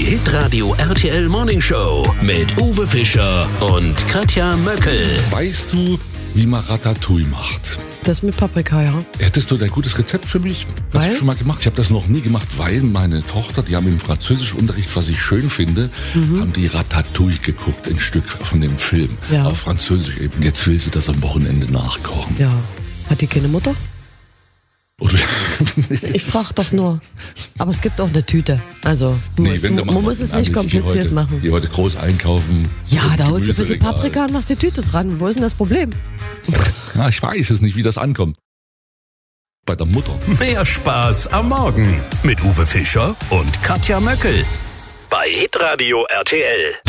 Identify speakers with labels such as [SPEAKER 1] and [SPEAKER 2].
[SPEAKER 1] Hitradio RTL Morning Show mit Uwe Fischer und Katja Möckel.
[SPEAKER 2] Weißt du, wie man Ratatouille macht?
[SPEAKER 3] Das mit Paprika, ja.
[SPEAKER 2] Hättest du ein gutes Rezept für mich? Hast du schon mal gemacht? Ich habe das noch nie gemacht, weil meine Tochter, die haben im Französischunterricht, was ich schön finde, haben die Ratatouille geguckt, ein Stück von dem Film.
[SPEAKER 3] Ja.
[SPEAKER 2] Auf Französisch eben. Jetzt will sie das am Wochenende nachkochen.
[SPEAKER 3] Ja. Hat die keine Mutter?
[SPEAKER 2] Oder
[SPEAKER 3] Ich frage doch nur. Aber es gibt auch eine Tüte. Also, man muss es nicht kompliziert machen.
[SPEAKER 2] Geh heute groß einkaufen.
[SPEAKER 3] Ja, da holst du ein bisschen
[SPEAKER 2] Gemüseregal.
[SPEAKER 3] Paprika und machst die Tüte dran. Wo ist denn das Problem?
[SPEAKER 2] Ja, ich weiß es nicht, wie das ankommt. Bei der Mutter.
[SPEAKER 1] Mehr Spaß am Morgen mit Uwe Fischer und Katja Möckel bei Hitradio RTL.